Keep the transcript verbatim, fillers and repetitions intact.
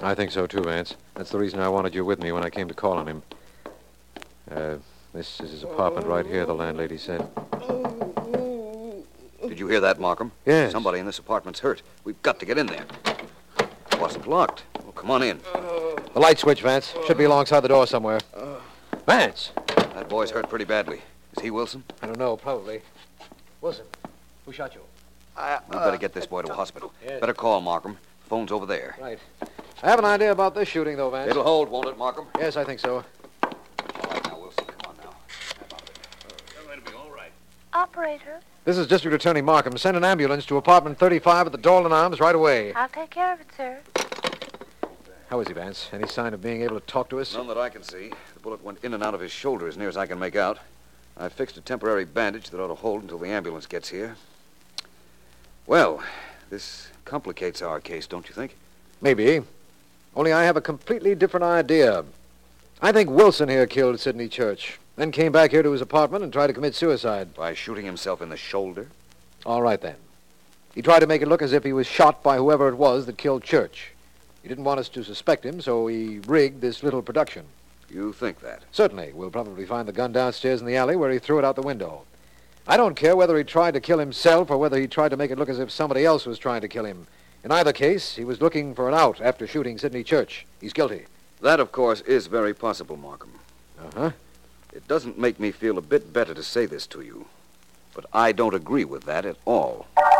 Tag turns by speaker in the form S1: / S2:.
S1: I think so, too, Vance. That's the reason I wanted you with me when I came to call on him. Uh, this is his apartment right here, the landlady said.
S2: Did you hear that, Markham?
S1: Yes.
S2: Somebody in this apartment's hurt. We've got to get in there. It wasn't locked. Well, come on in.
S1: The light switch, Vance. Should be alongside the door somewhere. Vance!
S2: That boy's hurt pretty badly. Is he Wilson?
S1: I don't know, probably. Wilson, who shot you?
S2: I, we better get this boy to a hospital.
S1: Yes.
S2: Better call Markham. Phone's over there.
S1: Right. I have an idea about this shooting, though, Vance.
S2: It'll hold, won't it, Markham?
S1: Yes, I think so.
S2: All right, now, Wilson. Come on now. Snap out of it.
S3: It'll be all right.
S4: Operator,
S1: This is District Attorney Markham. Send an ambulance to apartment thirty-five at the Dolan Arms right away.
S4: I'll take care of it, sir.
S1: How is he, Vance? Any sign of being able to talk to us?
S2: None that I can see. The bullet went in and out of his shoulder as near as I can make out. I fixed a temporary bandage that ought to hold until the ambulance gets here. Well, this complicates our case, don't you think?
S1: Maybe. Only I have a completely different idea. I think Wilson here killed Sidney Church, then came back here to his apartment and tried to commit suicide.
S2: By shooting himself in the shoulder?
S1: All right, then. He tried to make it look as if he was shot by whoever it was that killed Church. He didn't want us to suspect him, so he rigged this little production.
S2: You think that?
S1: Certainly. We'll probably find the gun downstairs in the alley where he threw it out the window. I don't care whether he tried to kill himself or whether he tried to make it look as if somebody else was trying to kill him. In either case, he was looking for an out after shooting Sidney Church. He's guilty.
S2: That, of course, is very possible, Markham.
S1: Uh-huh.
S2: It doesn't make me feel a bit better to say this to you, but I don't agree with that at all.